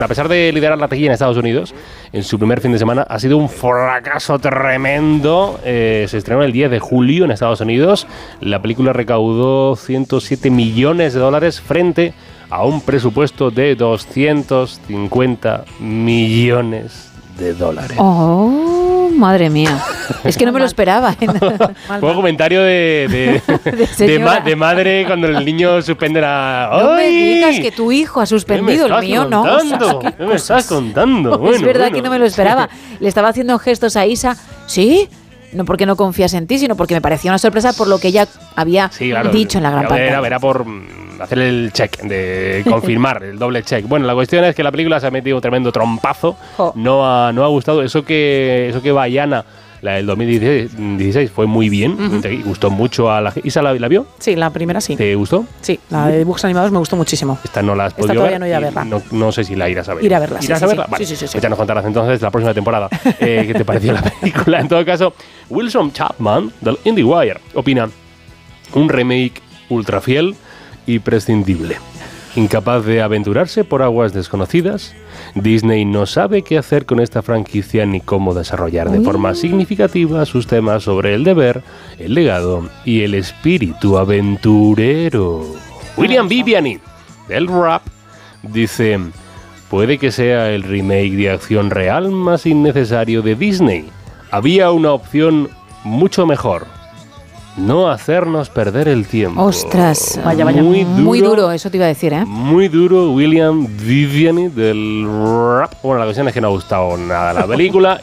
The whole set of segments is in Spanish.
A pesar de liderar la taquilla en Estados Unidos, en su primer fin de semana ha sido un fracaso tremendo. Se estrenó el 10 de julio en Estados Unidos. La película recaudó $107 millones frente a un presupuesto de $250 millones. ¡Oh, madre mía! Es que no me lo esperaba. Fue un comentario de madre cuando el niño suspende la... No me digas que tu hijo ha suspendido, el mío no. ¿Qué me estás contando? Bueno, es verdad que no me lo esperaba. Le estaba haciendo gestos a Isa. ¿Sí? No porque no confías en ti, sino porque me parecía una sorpresa por lo que ella había dicho en la gran pantalla. Era por hacer el check, de confirmar, el doble check. Bueno, la cuestión es que la película se ha metido un tremendo trompazo. No ha gustado. Eso que Vaiana, la del 2016, fue muy bien. Gustó mucho a la gente. ¿Isa la vio? Sí, la primera sí. ¿Te gustó? Sí, la de dibujos animados me gustó muchísimo. Esta no la has podido todavía ver. No iré a verla. No sé si la irás a ver. Ir a verla, ¿Irás a verla? Vale. Sí. Pues ya nos contarás entonces la próxima temporada qué te pareció la película. En todo caso, Wilson Chapman, del IndieWire, opina: un remake ultra fiel y prescindible. Incapaz de aventurarse por aguas desconocidas, Disney no sabe qué hacer con esta franquicia ni cómo desarrollar de forma significativa sus temas sobre el deber, el legado y el espíritu aventurero. William Viviani, del Rap, dice: puede que sea el remake de acción real más innecesario de Disney. Había una opción mucho mejor: no hacernos perder el tiempo. ¡Ostras! Vaya. Muy duro, eso te iba a decir, ¿eh? Muy duro, William Viviani del Rap. Bueno, la cuestión es que no ha gustado nada la película.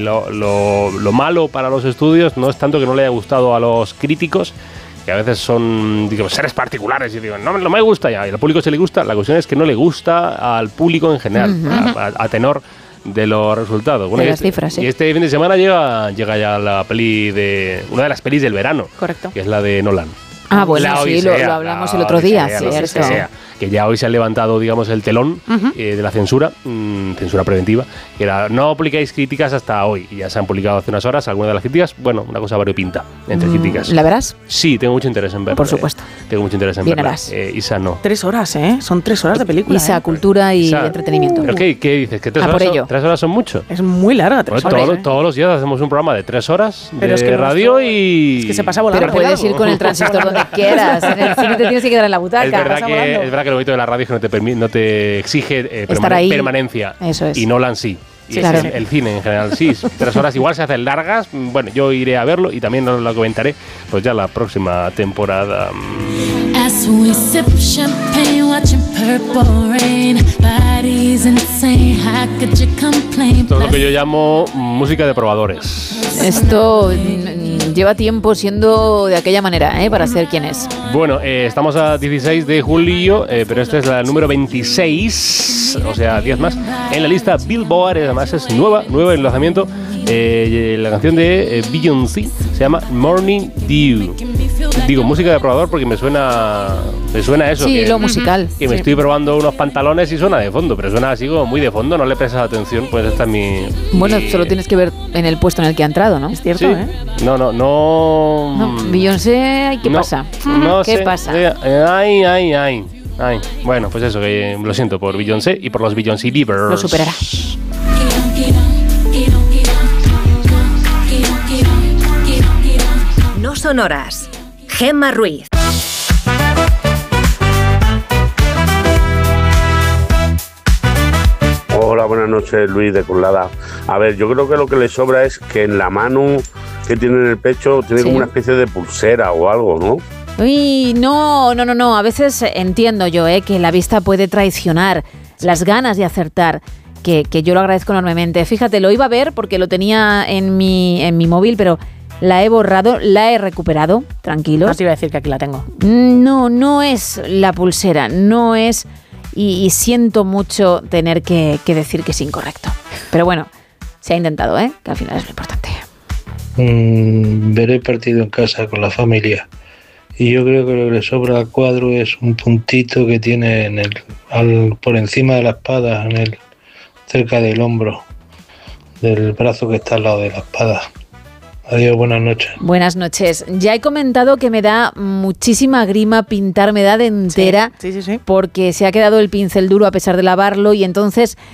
Lo malo para los estudios no es tanto que no le haya gustado a los críticos, que a veces son, digamos, seres particulares y digo, no me gusta ya, y al público se le gusta. La cuestión es que no le gusta al público en general, a tenor de los resultados. Bueno, de las cifras, sí. Y este fin de semana llega ya la peli de una de las pelis del verano. Correcto. Que es la de Nolan. Ah, bueno, sí, lo hablamos el otro día, cierto. Que ya hoy se ha levantado, digamos, el telón de la censura preventiva, que era: no publicáis críticas hasta hoy. Y ya se han publicado hace unas horas algunas de las críticas. Bueno, una cosa variopinta entre críticas. ¿La verás? Sí, tengo mucho interés en verla. Por supuesto. Tengo mucho interés en verla. Isa no. 3 horas, ¿eh? Son 3 horas de película. Isa, cultura y entretenimiento. ¿Pero qué dices? ¿Que 3 horas son mucho? Es muy larga, 3 horas. Todos los días hacemos un programa de 3 horas de radio y... Es que se pasa volando. Pero puedes ir con el transistor donde quieras. En el cine te tienes que quedar en la butaca. Es verdad que lo bonito de la radio es que no te exige permanencia. Eso es. Y Nolan sí. Y claro. el cine en general sí. 3 horas igual se hacen largas. Bueno, yo iré a verlo y también lo comentaré pues ya la próxima temporada. Todo lo que yo llamo música de probadores. Esto lleva tiempo siendo de aquella manera, para ser quien es. Bueno, estamos a 16 de julio, pero esta es la número 26, o sea, 10 más, en la lista Billboard. Además es nueva en lanzamiento. La canción de Beyoncé se llama Morning Dew. Digo música de probador porque me suena a eso. Sí, que, lo musical. Que me estoy probando unos pantalones y suena de fondo, pero suena así como muy de fondo, no le prestas atención, pues esta es mi... Bueno, solo tienes que ver en el puesto en el que ha entrado, ¿no? Es cierto, sí. No. Beyoncé, ¿qué pasa? ¿Qué pasa? Ay. Bueno, pues eso, que lo siento por Beyoncé y por los Beyoncé Beavers. Lo superará. No son horas. Gemma Ruiz. Hola, buenas noches, Luis de Colada. A ver, yo creo que lo que le sobra es que en la mano que tiene en el pecho tiene como una especie de pulsera o algo, ¿no? Uy, no. A veces entiendo yo que la vista puede traicionar las ganas de acertar, que yo lo agradezco enormemente. Fíjate, lo iba a ver porque lo tenía en mi móvil, pero la he borrado, la he recuperado, tranquilos. No te iba a decir que aquí la tengo. No es la pulsera, no es... Y siento mucho tener que decir que es incorrecto. Pero bueno, se ha intentado, que al final es lo importante. Veré el partido en casa con la familia. Y yo creo que lo que le sobra al cuadro es un puntito que tiene por encima de la espada, cerca del hombro, del brazo que está al lado de la espada. Adiós, buenas noches. Buenas noches. Ya he comentado que me da muchísima grima pintar, me da de entera, sí. porque se ha quedado el pincel duro a pesar de lavarlo y entonces